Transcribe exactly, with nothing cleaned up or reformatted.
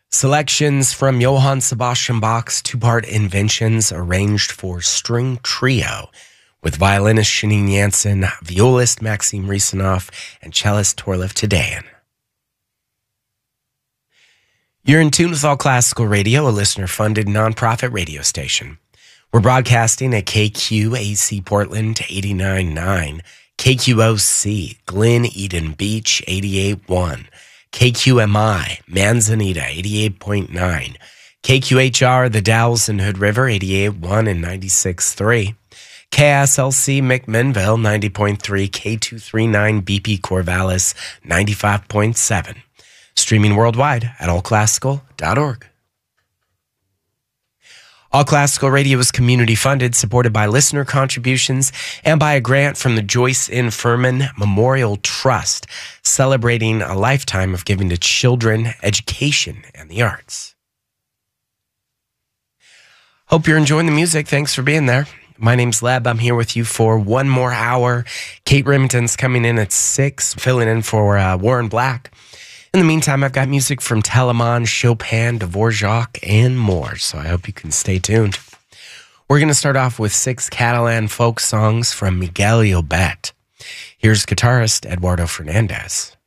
Selections from Johann Sebastian Bach's two-part Inventions arranged for string trio with violinist Janine Jansen, violist Maxim Risanov, and cellist Torleif Tedayan. You're in tune with All Classical Radio, a listener-funded nonprofit radio station. We're broadcasting at K Q A C Portland eighty-nine point nine, K Q O C Glen Eden Beach eighty-eight point one, K Q M I Manzanita eighty-eight point nine, K Q H R The Dalles and Hood River eighty-eight point one and ninety-six point three, K S L C McMinnville ninety point three, K two thirty-nine B P Corvallis ninety-five point seven. Streaming worldwide at all classical dot org. All Classical Radio is community funded, supported by listener contributions, and by a grant from the Joyce N. Furman Memorial Trust, celebrating a lifetime of giving to children, education, and the arts. Hope you're enjoying the music. Thanks for being there. My name's Leb. I'm here with you for one more hour. Kate Remington's coming in at six, filling in for uh, Warren Black. In the meantime, I've got music from Telemann, Chopin, Dvorak, and more, so I hope you can stay tuned. We're going to start off with six Catalan folk songs from Miguel Llobet. Here's guitarist Eduardo Fernandez.